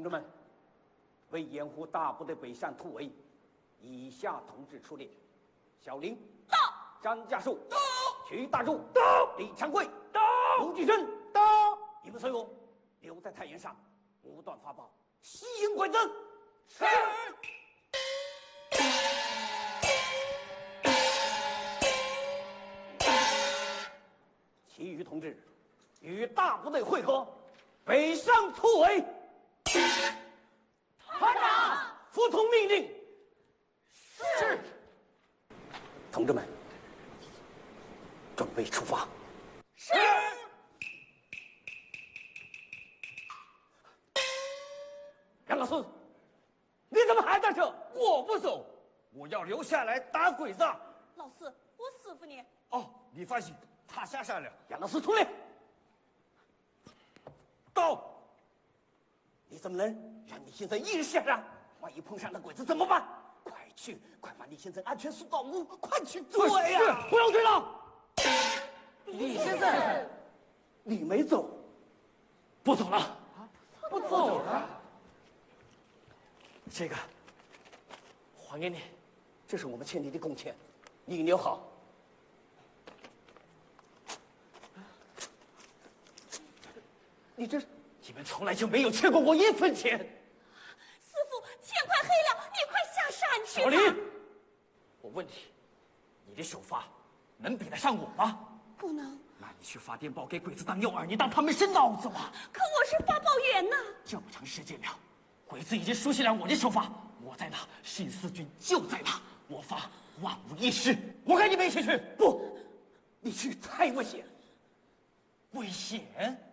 志们，为掩护大部队北上突围，以下同志出列：小林到， 张家树到， 徐大柱到， 李长贵到， 卢继生到。 你们所有留在太原上，不断发报，吸引鬼子。 是。 其余同志与大部队会合，北上突围。 团长， 服从命令。 是。 同志们，准备出发。 是。 杨老四，你怎么还在这？ 我不走，我要留下来打鬼子。 老四，我师傅呢？ 哦，你放心，他下山了。 杨老四出列。 到。 你怎么能让李先生一人下山？万一碰上了鬼子怎么办？快去，快把李先生安全送到屋，快去追呀！不用追了。 李先生， 你没走，不走了。 不走了。 这个还给你，这是我们欠你的工钱，你留好。你们从来就没有欠过我一分钱。 师傅，天快黑了，你快下山去吧。 小林，我问你，你的手法能比得上我吗？ 不能。 那你去发电报给鬼子当诱饵，你当他们是脑子吗？ 可我是发报员呐。 这么长时间了，鬼子已经熟悉了我的手法。我在哪，新四军就在哪。我法万无一失。我跟你们一起去。 不，你去太危险。 危险？